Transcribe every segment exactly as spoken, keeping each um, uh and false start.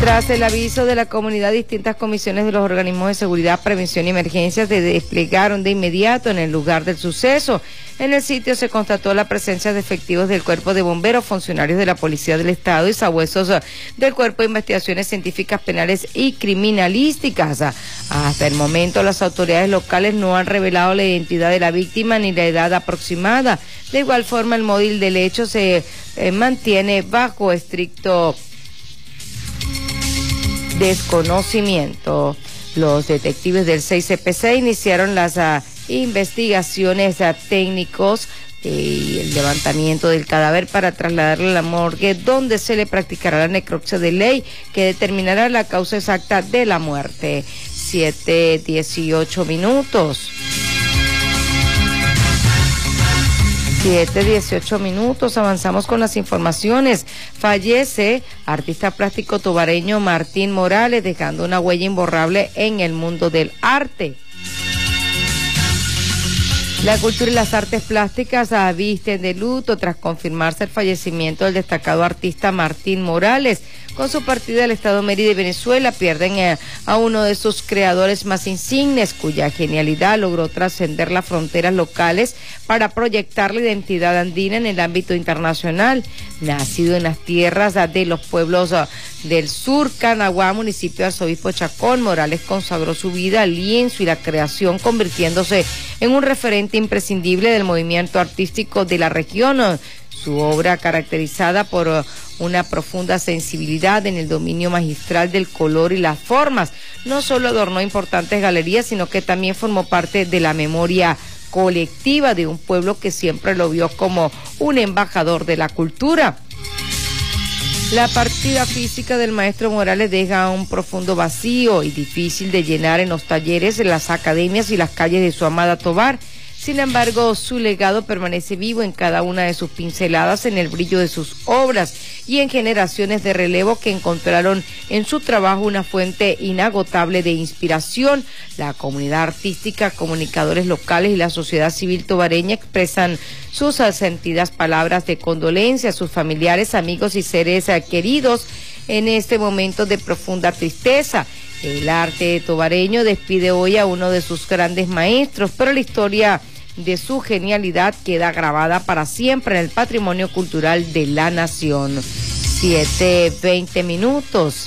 Tras el aviso de la comunidad, distintas comisiones de los organismos de seguridad, prevención y emergencias se desplegaron de inmediato en el lugar del suceso. En el sitio se constató la presencia de efectivos del Cuerpo de Bomberos, funcionarios de la Policía del Estado y sabuesos del Cuerpo de Investigaciones Científicas Penales y Criminalísticas. Hasta el momento, las autoridades locales no han revelado la identidad de la víctima ni la edad aproximada. De igual forma, el móvil del hecho se eh, mantiene bajo estricto desconocimiento. Los detectives del seis C P C iniciaron las uh, investigaciones uh, técnicos y el levantamiento del cadáver para trasladarlo a la morgue, donde se le practicará la necropsia de ley que determinará la causa exacta de la muerte. siete dieciocho minutos. siete dieciocho minutos, avanzamos con las informaciones. Fallece artista plástico tobareño Martín Morales, dejando una huella imborrable en el mundo del arte. La cultura y las artes plásticas visten de luto tras confirmarse el fallecimiento del destacado artista Martín Morales. Con su partida del estado Mérida y Venezuela, pierden a uno de sus creadores más insignes, cuya genialidad logró trascender las fronteras locales para proyectar la identidad andina en el ámbito internacional. Nacido en las tierras de los pueblos del sur, Canaguá, municipio de Arzobispo Chacón, Morales consagró su vida al lienzo y la creación, convirtiéndose en un referente imprescindible del movimiento artístico de la región. Su obra, caracterizada por una profunda sensibilidad en el dominio magistral del color y las formas, no solo adornó importantes galerías, sino que también formó parte de la memoria colectiva de un pueblo que siempre lo vio como un embajador de la cultura. La partida física del maestro Morales deja un profundo vacío y difícil de llenar en los talleres, en las academias y las calles de su amada Tovar. Sin embargo, su legado permanece vivo en cada una de sus pinceladas, en el brillo de sus obras y en generaciones de relevo que encontraron en su trabajo una fuente inagotable de inspiración. La comunidad artística, comunicadores locales y la sociedad civil tobareña expresan sus sentidas palabras de condolencia a sus familiares, amigos y seres queridos en este momento de profunda tristeza. El arte tobareño despide hoy a uno de sus grandes maestros, pero la historia de su genialidad queda grabada para siempre en el patrimonio cultural de la nación. siete veinte minutos.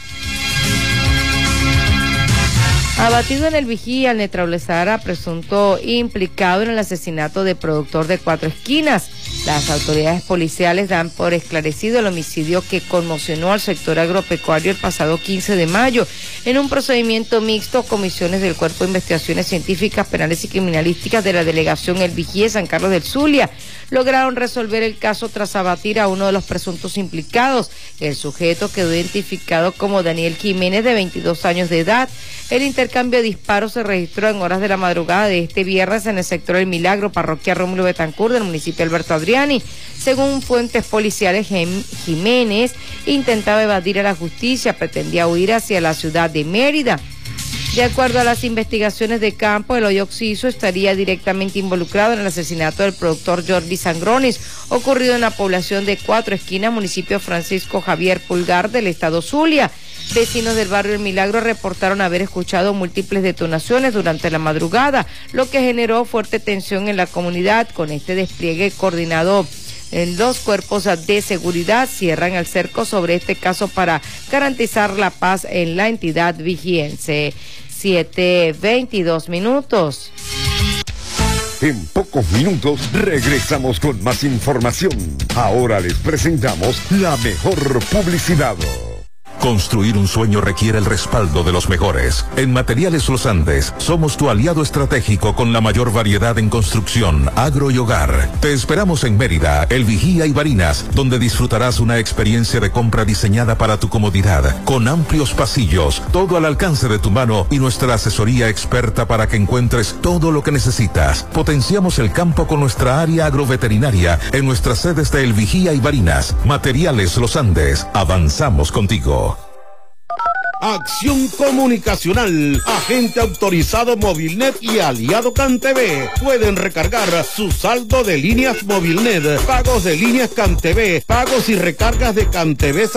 Abatido en el Vigía, al neutralizar a presunto implicado en el asesinato de productor de Cuatro Esquinas. Las autoridades policiales dan por esclarecido el homicidio que conmocionó al sector agropecuario el pasado quince de mayo. En un procedimiento mixto, comisiones del Cuerpo de Investigaciones Científicas, Penales y Criminalísticas de la Delegación El Vigía, San Carlos del Zulia, lograron resolver el caso tras abatir a uno de los presuntos implicados. El sujeto quedó identificado como Daniel Jiménez, de veintidós años de edad. El intercambio de disparos se registró en horas de la madrugada de este viernes en el sector El Milagro, parroquia Rómulo Betancourt, del municipio Alberto Adriani. Según fuentes policiales, Jiménez intentaba evadir a la justicia, pretendía huir hacia la ciudad de Mérida. De acuerdo a las investigaciones de campo, el hoyo Oxiso estaría directamente involucrado en el asesinato del productor Jordi Sangronis, ocurrido en la población de Cuatro Esquinas, municipio Francisco Javier Pulgar del estado Zulia. Vecinos del barrio El Milagro reportaron haber escuchado múltiples detonaciones durante la madrugada, lo que generó fuerte tensión en la comunidad. Con este despliegue coordinado, en los cuerpos de seguridad cierran el cerco sobre este caso para garantizar la paz en la entidad vigiense. siete veintidós minutos. En pocos minutos regresamos con más información. Ahora les presentamos la mejor publicidad. Construir un sueño requiere el respaldo de los mejores. En Materiales Los Andes somos tu aliado estratégico con la mayor variedad en construcción, agro y hogar. Te esperamos en Mérida, El Vigía y Barinas, donde disfrutarás una experiencia de compra diseñada para tu comodidad, con amplios pasillos, todo al alcance de tu mano y nuestra asesoría experta para que encuentres todo lo que necesitas. Potenciamos el campo con nuestra área agroveterinaria en nuestras sedes de El Vigía y Barinas. Materiales Los Andes, avanzamos contigo. Acción Comunicacional, agente autorizado Movilnet y aliado CanTV. Pueden recargar su saldo de líneas Movilnet, pagos de líneas CanTV, pagos y recargas de CanTV